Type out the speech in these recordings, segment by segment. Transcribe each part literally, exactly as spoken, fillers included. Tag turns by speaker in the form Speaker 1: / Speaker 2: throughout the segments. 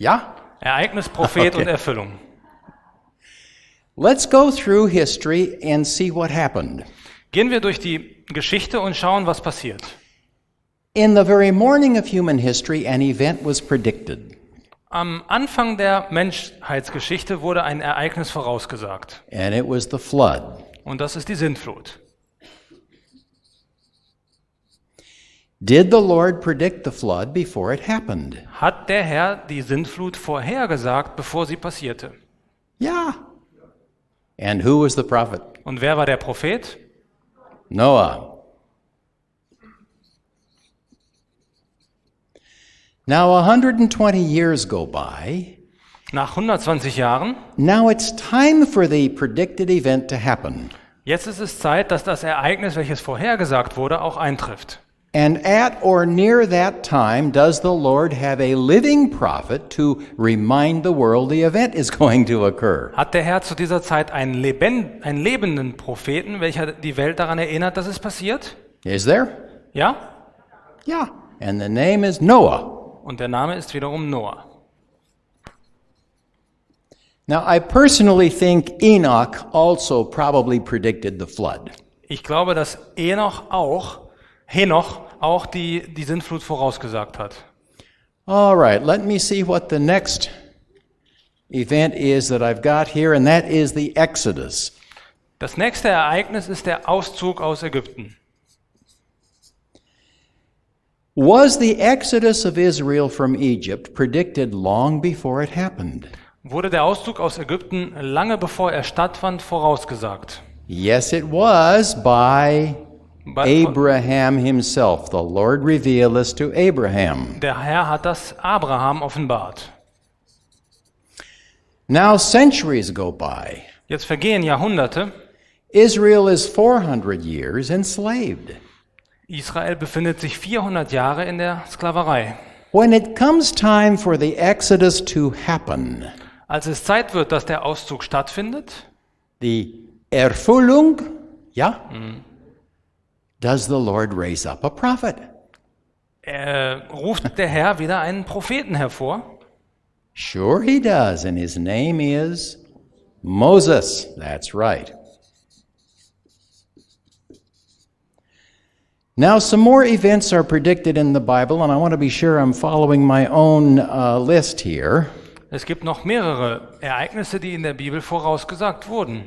Speaker 1: Ja?
Speaker 2: Ereignis, Prophet
Speaker 1: Okay.
Speaker 2: und Erfüllung.
Speaker 1: Let's go through history and see what happened.
Speaker 2: Gehen wir durch die Geschichte und schauen, was passiert.
Speaker 1: In the very morning of human history, an event was predicted.
Speaker 2: Am Anfang der Menschheitsgeschichte wurde ein Ereignis vorausgesagt.
Speaker 1: And it was the flood.
Speaker 2: Und das ist die Sintflut.
Speaker 1: Did the Lord predict the flood before it happened?
Speaker 2: Hat der Herr die Sintflut vorhergesagt, bevor sie passierte?
Speaker 1: Yeah. And who was the prophet?
Speaker 2: Und wer war der Prophet?
Speaker 1: Noah. Now one hundred twenty years go by.
Speaker 2: Nach hundertzwanzig Jahren.
Speaker 1: Now it's time for the predicted event to happen.
Speaker 2: Jetzt ist es Zeit, dass das Ereignis, welches vorhergesagt wurde, auch eintrifft.
Speaker 1: And at or near that time, does the Lord have a living prophet to remind the world the event is going to occur?
Speaker 2: Hat der Herr zu dieser Zeit einen, Leben, einen lebenden Propheten, welcher die Welt daran erinnert, dass es passiert?
Speaker 1: Is there?
Speaker 2: Ja?
Speaker 1: Yeah. And the name is Noah.
Speaker 2: Und der Name ist wiederum Noah.
Speaker 1: Now, I personally think Enoch also probably predicted the flood.
Speaker 2: Ich glaube, dass Enoch auch, Henoch auch die, die Sintflut vorausgesagt hat.
Speaker 1: All right, let me see what the next event is that I've got here, and that is the Exodus.
Speaker 2: Das nächste Ereignis ist der Auszug aus Ägypten.
Speaker 1: Was the Exodus of Israel from Egypt predicted long before it happened?
Speaker 2: Wurde der Auszug aus Ägypten lange bevor er stattfand vorausgesagt?
Speaker 1: Yes, it was by
Speaker 2: Bei-
Speaker 1: Abraham himself. The Lord revealed this to Abraham.
Speaker 2: Der Herr hat das Abraham offenbart.
Speaker 1: Now centuries go by.
Speaker 2: Jetzt vergehen Jahrhunderte.
Speaker 1: Israel is four hundred years enslaved.
Speaker 2: Israel befindet sich vierhundert Jahre in der Sklaverei.
Speaker 1: When it comes time for the Exodus to happen,
Speaker 2: Als es Zeit wird, dass der Auszug stattfindet,
Speaker 1: the Erfüllung, yeah, does the Lord raise up a prophet?
Speaker 2: äh, ruft der Herr wieder einen Propheten hervor.
Speaker 1: Sure he does, and his name is Moses. That's right. Now, some more events are predicted in the Bible, and I want to be sure I'm following my own uh, list here.
Speaker 2: Es gibt noch mehrere Ereignisse, die in der Bibel vorausgesagt wurden.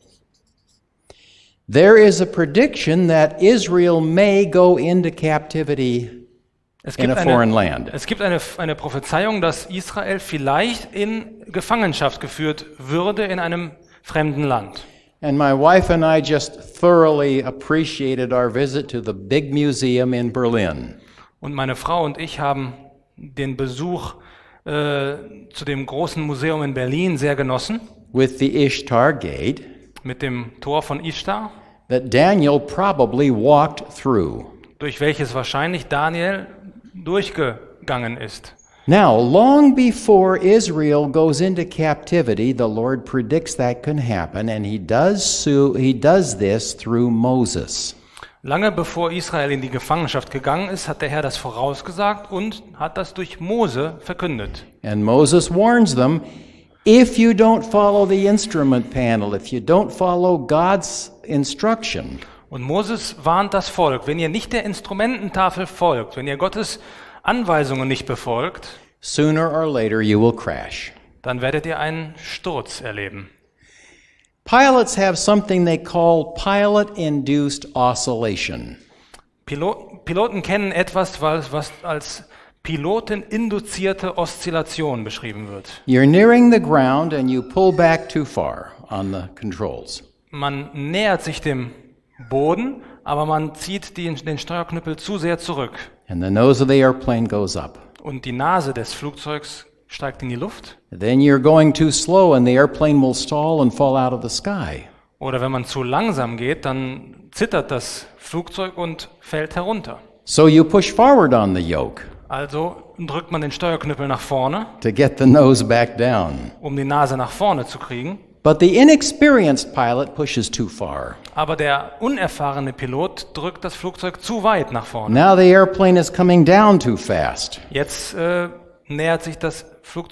Speaker 1: There is a prediction that Israel may go into captivity
Speaker 2: Es
Speaker 1: in
Speaker 2: gibt
Speaker 1: a foreign
Speaker 2: eine,
Speaker 1: land.
Speaker 2: es gibt eine, eine Prophezeiung, dass Israel vielleicht in Gefangenschaft geführt würde in einem fremden Land.
Speaker 1: And my wife and I just thoroughly appreciated our visit to the big museum in Berlin.
Speaker 2: Und meine Frau und ich haben den Besuch äh, zu dem großen Museum in Berlin sehr genossen,
Speaker 1: With the Ishtar Gate
Speaker 2: mit dem Tor von Ishtar,
Speaker 1: that Daniel probably walked through.
Speaker 2: durch welches wahrscheinlich Daniel durchgegangen ist.
Speaker 1: Now, long before Israel goes into captivity, the Lord predicts that can happen, and he does so, he does this through Moses.
Speaker 2: Lange bevor Israel in die Gefangenschaft gegangen ist, hat der Herr das vorausgesagt und hat das durch Mose verkündet.
Speaker 1: And Moses warns them, if you don't follow the instrument panel, if you don't follow God's instruction,
Speaker 2: Und Moses warnt das Volk, wenn ihr nicht der Instrumententafel folgt, wenn ihr Gottes Anweisungen nicht befolgt,
Speaker 1: sooner or later you will crash.
Speaker 2: dann werdet ihr einen Sturz erleben.
Speaker 1: Pilots have something they call pilot-induced oscillation.
Speaker 2: Pilot, Piloten kennen etwas, was, was als piloteninduzierte Oszillation beschrieben wird.
Speaker 1: You're nearing the ground and you pull back too far on the controls.
Speaker 2: Man nähert sich dem Boden, aber man zieht die, den Steuerknüppel zu sehr zurück.
Speaker 1: And the nose of the airplane goes up.
Speaker 2: Und die Nase des Flugzeugs steigt in die Luft.
Speaker 1: Then you're going too slow and the airplane will stall and fall out of the sky.
Speaker 2: Oder wenn man zu langsam geht, dann zittert das Flugzeug und fällt herunter.
Speaker 1: So you push forward on the yoke
Speaker 2: Also drückt man den Steuerknüppel nach vorne,
Speaker 1: to get the nose back down.
Speaker 2: um die Nase nach vorne zu kriegen.
Speaker 1: But the inexperienced pilot pushes too far.
Speaker 2: Aber der unerfahrene Pilot drückt das Flugzeug zu weit nach vorne.
Speaker 1: Now the airplane is coming down too fast.
Speaker 2: Jetzt äh, nähert sich das Flugzeug